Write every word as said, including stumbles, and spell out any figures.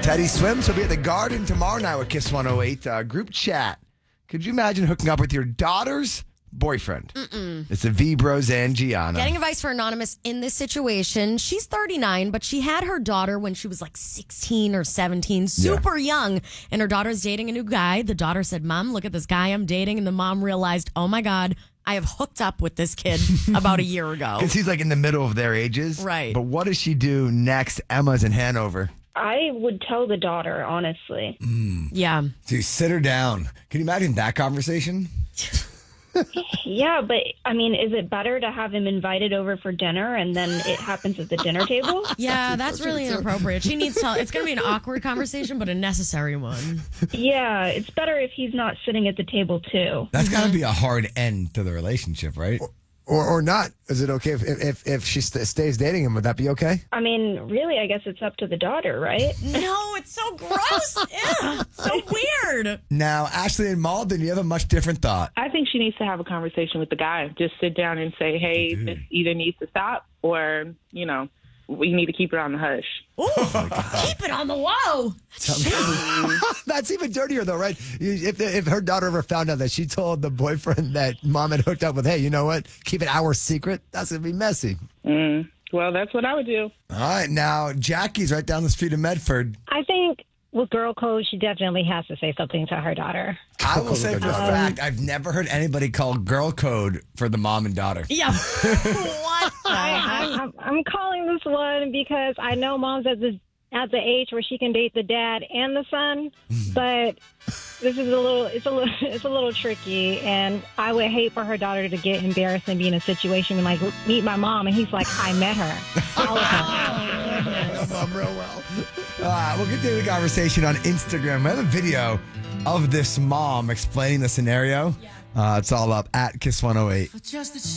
Teddy swims. He'll be at the Garden tomorrow night with Kiss one oh eight. Uh, group chat. Could you imagine hooking up with your daughter's boyfriend? Mm-mm. It's a V Bros and Gianna. Getting advice for Anonymous in this situation. She's thirty-nine, but she had her daughter when she was like sixteen or seventeen, super yeah. young. And her daughter's dating a new guy. The daughter said, Mom, look at this guy I'm dating. And the mom realized, oh my God, I have hooked up with this kid about a year ago. Because he's like in the middle of their ages. Right. But what does she do next? Emma's in Hanover. I would tell the daughter, honestly. Mm. Yeah. So you sit her down. Can you imagine that conversation? Yeah, but I mean, is it better to have him invited over for dinner and then it happens at the dinner table? Yeah, that's really inappropriate. She needs to. It's going to be an awkward conversation, but a necessary one. Yeah, it's better if he's not sitting at the table too. That's got to be a hard end to the relationship, right? Or or not. Is it okay if if, if she st- stays dating him? Would that be okay? I mean, really, I guess it's up to the daughter, right? No, it's so gross. Ew, so weird. Now, Ashley and Malden, you have a much different thought. I think she needs to have a conversation with the guy. Just sit down and say, hey, this either needs to stop or, you know, we need to keep it on the hush. Ooh, oh keep it on the low. That's even dirtier, though, right? If if her daughter ever found out that she told the boyfriend that mom had hooked up with, hey, you know what? Keep it our secret. That's going to be messy. Mm, well, that's what I would do. All right. Now, Jackie's right down the street in Medford. I think with girl code, she definitely has to say something to her daughter. I will say for a fact, I've never heard anybody call girl code for the mom and daughter. Yeah. What? I, I'm, I'm calling this one because I know mom's at the at the age where she can date the dad and the son, but this is a little it's a little it's a little tricky, and I would hate for her daughter to get embarrassed and be in a situation and like meet my mom, and he's like, I met her. All of her. I know mom real well. Uh, we'll continue the conversation on Instagram. We have a video of this mom explaining the scenario. Uh, it's all up at Kiss one oh eight.